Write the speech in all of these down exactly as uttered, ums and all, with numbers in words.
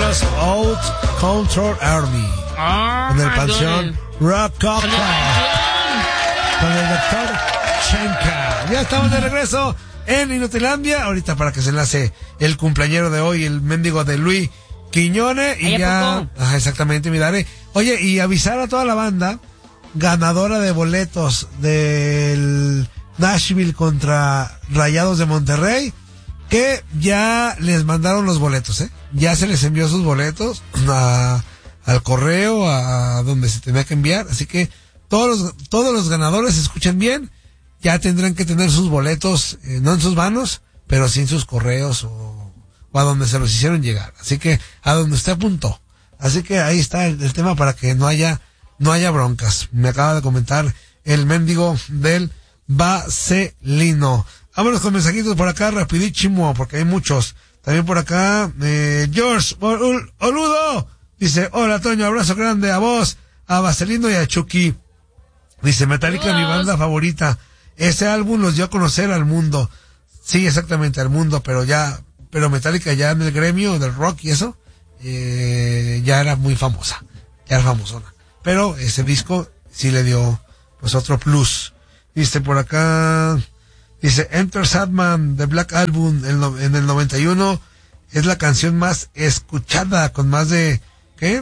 Los Out Control Army. Ah, en el Panteón Rococó. Con el doctor Chenka. Ya estamos de regreso en Inutilandia. Ahorita para que se enlace el cumpleañero de hoy, el mendigo de Luis Quiñones. Y ya. Ajá, exactamente, mi Dare. Oye, y avisar a toda la banda ganadora de boletos del Nashville contra Rayados de Monterrey, que ya les mandaron los boletos, ¿eh? Ya se les envió sus boletos a, al correo, a donde se tenía que enviar. Así que todos los, todos los ganadores, escuchen bien, ya tendrán que tener sus boletos, eh, no en sus manos, pero sí en sus correos o, o a donde se los hicieron llegar. Así que a donde usted apuntó. Así que ahí está el, el tema para que no haya, no haya broncas. Me acaba de comentar el mendigo del Vaselino. Vámonos con mensajitos por acá, rapidísimo, porque hay muchos. También por acá, eh, George Ol- Oludo dice, hola Toño, abrazo grande a vos, a Vaselino y a Chucky. Dice, Metallica, mi banda favorita. Ese álbum los dio a conocer al mundo. Sí, exactamente, al mundo, pero ya, pero Metallica ya en el gremio del rock y eso, eh, ya era muy famosa, ya era famosona. Pero ese disco sí le dio, pues, otro plus. Dice por acá, dice, Enter Sandman de Black Album en, no, en el noventa y uno es la canción más escuchada con más de, ¿qué?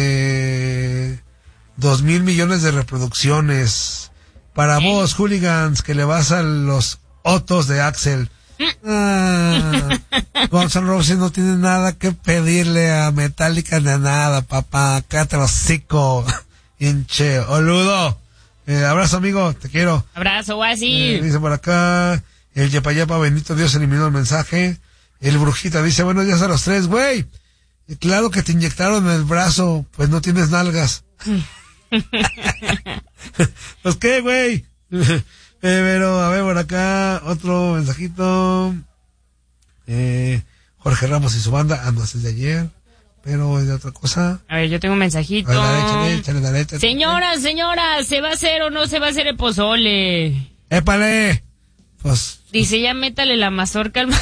Eh, dos mil millones de reproducciones. Para ¿Eh? Vos, hooligans, que le vas a los Otos de Axel. Ah, Guns N' Roses no tiene nada que pedirle a Metallica de nada, papá. Cállate los hocico, hinche, oludo. Eh, abrazo, amigo, te quiero. Abrazo, guasi. Eh, dice por acá, el Yepayapa, bendito Dios, eliminó el mensaje. El Brujita dice, buenos días a los tres, güey. Claro que te inyectaron en el brazo, pues no tienes nalgas. Pues qué, güey. eh, pero a ver por acá otro mensajito. eh, Jorge Ramos y su banda, ah, no, es de ayer, pero es de otra cosa. A ver, yo tengo un mensajito. A ver, dale, échale, échale, dale, échale. Señora, señora, ¿se va a hacer o no se va a hacer el pozole? ¡Épale! Pues dice, ya métale la mazorca al...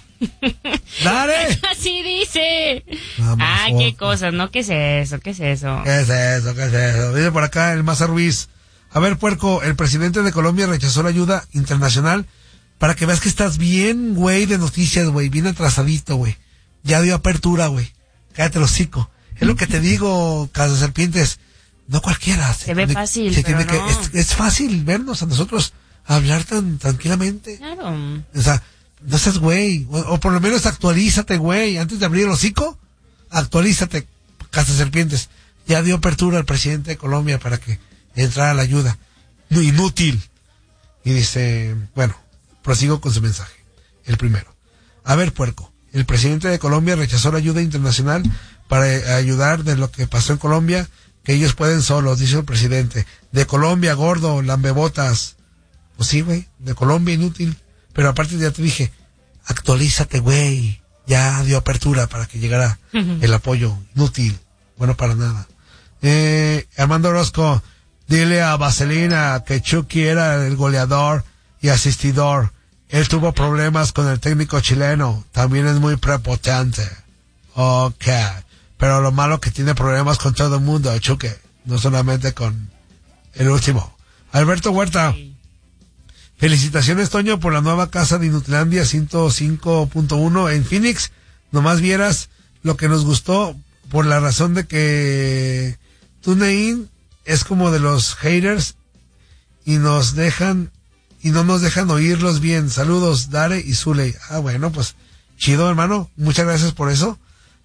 ¡Dale! Así dice. Ah, qué cosas, ¿no? ¿Qué es eso? ¿Qué es eso? ¿Qué es eso? ¿Qué es eso? Dice por acá el Maza Ruiz. A ver, puerco, el presidente de Colombia rechazó la ayuda internacional para que veas que estás bien, güey, de noticias, güey, bien atrasadito, güey. Ya dio apertura, güey. Cállate el hocico. Es lo que te digo, Cazaserpientes. No cualquiera. Se, se ve tiene, fácil, se pero tiene no. que, es, es fácil vernos a nosotros hablar tan tranquilamente. Claro. O sea, no seas güey, o, o por lo menos actualízate, güey, antes de abrir el hocico, actualízate, Cazaserpientes. Ya dio apertura al presidente de Colombia para que entrara la ayuda. No, inútil. Y dice, bueno, prosigo con su mensaje. El primero. A ver, puerco, el presidente de Colombia rechazó la ayuda internacional para ayudar de lo que pasó en Colombia, que ellos pueden solos, dice el presidente. De Colombia, gordo, lambebotas. Pues sí, güey, de Colombia, inútil. Pero aparte ya te dije, actualízate, güey. Ya dio apertura para que llegara uh-huh. el apoyo. Inútil. Bueno, para nada. Eh, Armando Orozco, dile a Vaselina que Chucky era el goleador y asistidor. Él tuvo problemas con el técnico chileno. También es muy prepotente. Ok. Pero lo malo que tiene problemas con todo el mundo, Chucky. No solamente con el último. Alberto Huerta. Sí. Felicitaciones, Toño, por la nueva casa de Inutilandia ciento cinco punto uno en Phoenix. Nomás vieras lo que nos gustó por la razón de que TuneIn es como de los haters y nos dejan y no nos dejan oírlos bien. Saludos, Dare y Zuley. Ah, bueno, pues chido, hermano. Muchas gracias por eso.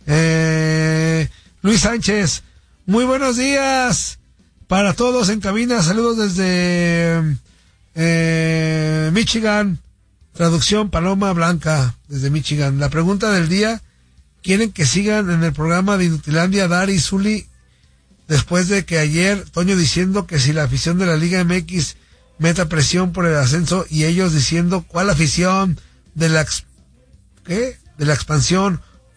Eh, Luis Sánchez, muy buenos días para todos en cabina. Saludos desde Eh, Michigan, traducción Paloma Blanca desde Michigan. La pregunta del día: ¿quieren que sigan en el programa de Inutilandia Dari y Zuli después de que ayer Toño diciendo que si la afición de la Liga M X meta presión por el ascenso y ellos diciendo cuál afición de la ex, ¿qué? de la expansión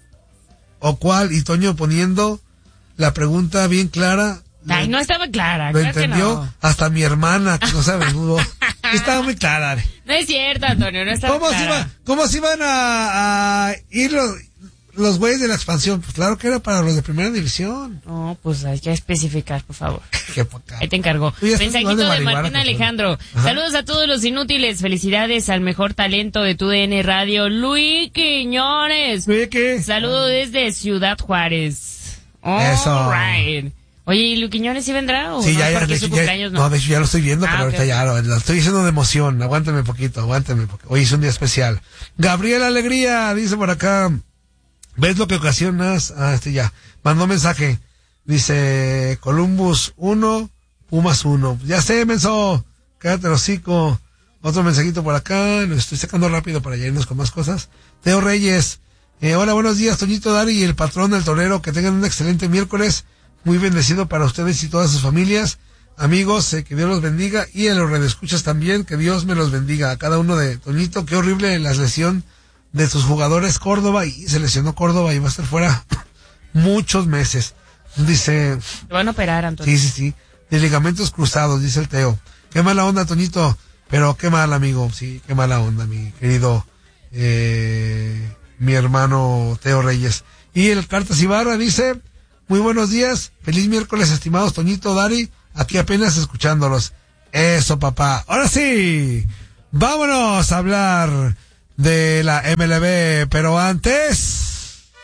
o cuál, y Toño poniendo la pregunta bien clara? Ay, no estaba clara. Lo claro entendió no. hasta mi hermana, que no sabe dudo. Estaba muy clara. No es cierto, Antonio, no estaba ¿Cómo clara. Se iba, ¿Cómo se iban a, a ir los, los güeyes de la expansión, pues claro que era para los de primera división. No, pues hay que especificar, por favor. Qué poca. Ahí te encargo. Mensajito de, de Martín Alejandro. Ajá. Saludos a todos los inútiles. Felicidades al mejor talento de tu D N Radio, Luis Quiñones. Luis, ¿qué? Saludos desde Ciudad Juárez. All Eso. Right. Oye, ¿y Luis Quiñones sí vendrá o sí, no? ya, ya, Porque de su hecho, cumpleaños ya, no. No, de hecho ya lo estoy viendo, ah, pero okay, ahorita okay. ya lo, lo estoy diciendo de emoción. Aguántame poquito, aguántame. Porque hoy es un día especial. Gabriel Alegría dice por acá, ¿ves lo que ocasionas? Ah, este ya. Mandó mensaje. Dice, Columbus uno, Pumas uno. Ya sé, menso. Cállate el hocico. Otro mensajito por acá. Lo estoy sacando rápido para ya irnos con más cosas. Teo Reyes. Eh, hola, buenos días, Toñito, Dari y el patrón del torero. Que tengan un excelente miércoles. Muy bendecido para ustedes y todas sus familias. Amigos, eh, que Dios los bendiga. Y a los redescuchas también, que Dios me los bendiga. A cada uno de Toñito. Qué horrible la lesión de sus jugadores Córdoba. Y se lesionó Córdoba y va a estar fuera muchos meses. Dice... Te van a operar, Antonio. Sí, sí, sí. De ligamentos cruzados, dice el Teo. Qué mala onda, Toñito. Pero qué mal, amigo. Sí, qué mala onda, mi querido... Eh, mi hermano Teo Reyes. Y el Cartas Ibarra dice... Muy buenos días, feliz miércoles, estimados Toñito, Dari, aquí apenas escuchándolos. Eso, papá. Ahora sí, vámonos a hablar de la M L B, pero antes...